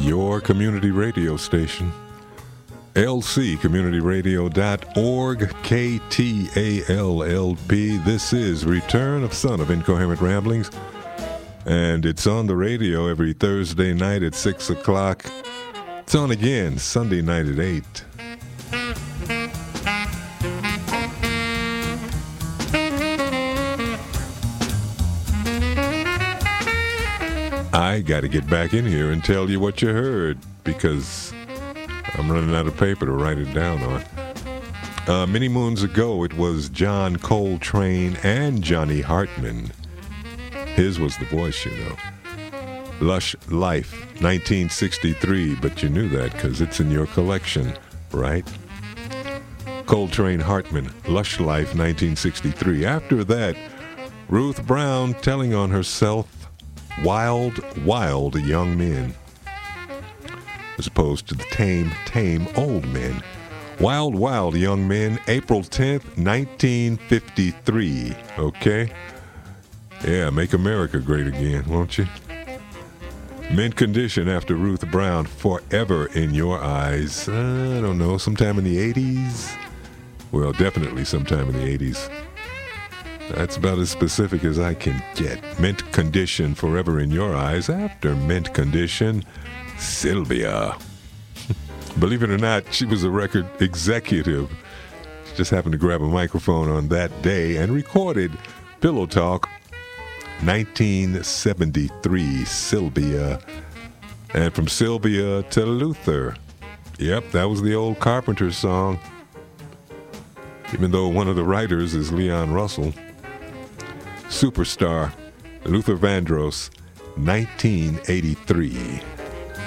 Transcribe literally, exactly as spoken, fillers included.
your community radio station. L C community radio dot org, K T A L L P. This is Return of Son of Incoherent Ramblings, and it's on the radio every Thursday night at six o'clock. It's on again Sunday night at eight. I got to get back in here and tell you what you heard, because I'm running out of paper to write it down on. Uh, many moons ago, it was John Coltrane and Johnny Hartman. His was the voice, you know. Lush Life, nineteen sixty-three, but you knew that because it's in your collection, right? Coltrane Hartman, Lush Life, nineteen sixty-three. After that, Ruth Brown telling on herself, Wild, Wild Young Men, as opposed to the Tame, Tame Old Men. Wild, Wild Young Men, April tenth, nineteen fifty-three, okay? Yeah, make America great again, won't you? Mint Condition after Ruth Brown, Forever in Your Eyes. Uh, I don't know, sometime in the eighties? Well, definitely sometime in the eighties. That's about as specific as I can get. Mint Condition, Forever in Your Eyes. After Mint Condition, Sylvia. Believe it or not, she was a record executive. She just happened to grab a microphone on that day and recorded Pillow Talk, nineteen seventy-three, Sylvia. And from Sylvia to Luther. Yep, that was the old Carpenter song. Even though one of the writers is Leon Russell. Superstar, Luther Vandross, nineteen eighty-three.